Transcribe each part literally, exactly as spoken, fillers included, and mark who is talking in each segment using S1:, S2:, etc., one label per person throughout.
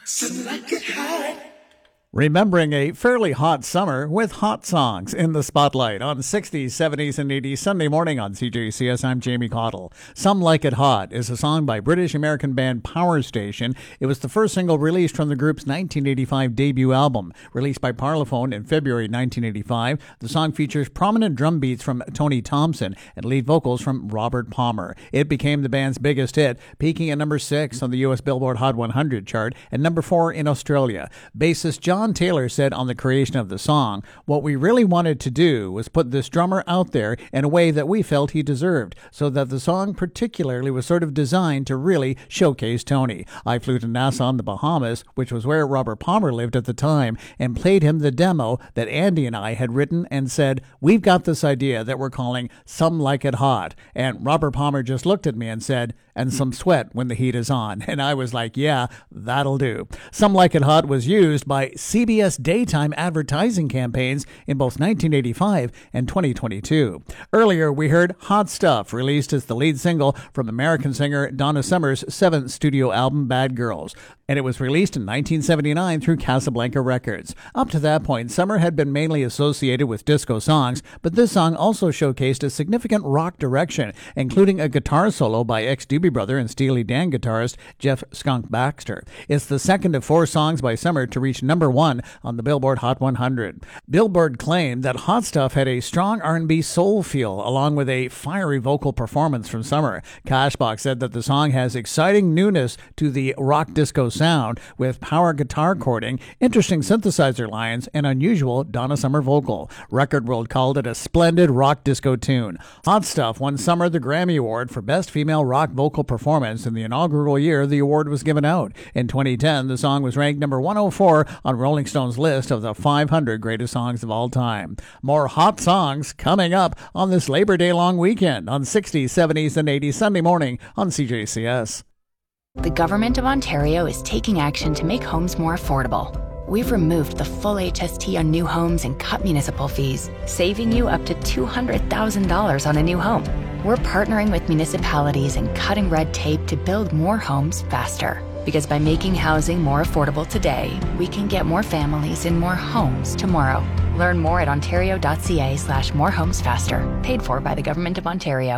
S1: Some like it hot.
S2: Remembering a fairly hot summer with hot songs in the spotlight on sixties, seventies, and eighties Sunday morning on C J C S. I'm Jamie Cottle. Some Like It Hot is a song by British-American band Power Station. It was the first single released from the group's nineteen eighty-five debut album. Released by Parlophone in February nineteen eighty-five, the song features prominent drum beats from Tony Thompson and lead vocals from Robert Palmer. It became the band's biggest hit, peaking at number six on the U S Billboard Hot one hundred chart and number four in Australia. Bassist John Taylor said on the creation of the song, "What we really wanted to do was put this drummer out there in a way that we felt he deserved, so that the song particularly was sort of designed to really showcase Tony. I flew to Nassau in the Bahamas, which was where Robert Palmer lived at the time, and played him the demo that Andy and I had written and said, we've got this idea that we're calling Some Like It Hot. And Robert Palmer just looked at me and said, and some sweat when the heat is on. And I was like, yeah, that'll do. Some Like It Hot was used by C B S daytime advertising campaigns in both nineteen eighty-five and twenty twenty-two. Earlier, we heard Hot Stuff, released as the lead single from American singer Donna Summer's seventh studio album, Bad Girls. And it was released in nineteen seventy-nine through Casablanca Records. Up to that point, Summer had been mainly associated with disco songs, but this song also showcased a significant rock direction, including a guitar solo by ex-Doobie Brother and Steely Dan guitarist Jeff Skunk Baxter. It's the second of four songs by Summer to reach number one on the Billboard Hot one hundred. Billboard claimed that Hot Stuff had a strong R and B soul feel, along with a fiery vocal performance from Summer. Cashbox said that the song has exciting newness to the rock disco sound, with power guitar chording, interesting synthesizer lines, and unusual Donna Summer vocal. Record World called it a splendid rock disco tune. Hot Stuff won Summer the Grammy Award for Best Female Rock Vocal Performance in the inaugural year the award was given out. In twenty ten, the song was ranked number one oh four on Rolling Stone's list of the five hundred greatest songs of all time. More hot songs coming up on this Labor Day long weekend on sixties, seventies, and eighties Sunday morning on C J C S.
S3: The Government of Ontario is taking action to make homes more affordable. We've removed the full H S T on new homes and cut municipal fees, saving you up to two hundred thousand dollars on a new home. We're partnering with municipalities and cutting red tape to build more homes faster. Because by making housing more affordable today, we can get more families in more homes tomorrow. Learn more at ontario.ca slash more homes faster. Paid for by the Government of Ontario.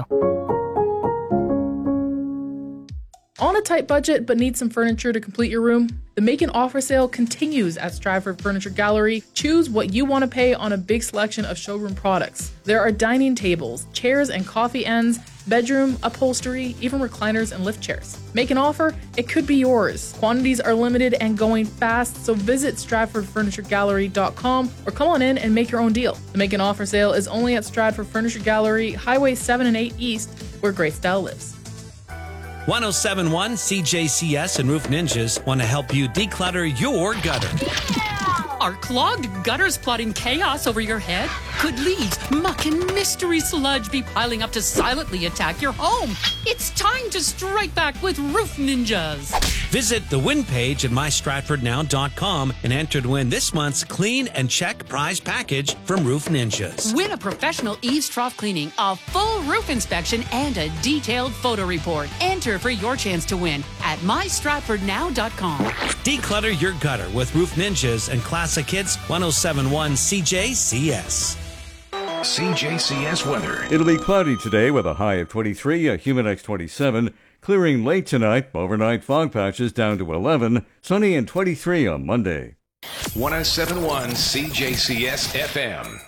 S4: On a tight budget but need some furniture to complete your room? The Make an Offer sale continues at Stratford Furniture Gallery. Choose what you want to pay on a big selection of showroom products. There are dining tables, chairs and coffee ends, bedroom, upholstery, even recliners and lift chairs. Make an offer? It could be yours. Quantities are limited and going fast, so visit stratford furniture gallery dot com or come on in and make your own deal. The Make an Offer sale is only at Stratford Furniture Gallery, Highway seven and eight East, where great style lives.
S5: one oh seven point one C J C S and Roof Ninjas want to help you declutter your gutter.
S6: Are clogged gutters plotting chaos over your head? Could leaves, muck, and mystery sludge be piling up to silently attack your home? It's time to strike back with Roof Ninjas.
S5: Visit the win page at my stratford now dot com and enter to win this month's Clean and Check prize package from Roof Ninjas.
S6: Win a professional eaves trough cleaning, a full roof inspection, and a detailed photo report. Enter for your chance to win at my stratford now dot com.
S5: Declutter your gutter with Roof Ninjas and Classic Hits one oh seven point one C J C S.
S1: C J C S weather.
S7: It'll be cloudy today with a high of twenty-three, a humid index twenty-seven. Clearing late tonight, overnight fog patches down to eleven. Sunny and twenty-three on Monday.
S1: one oh seven point one C J C S F M.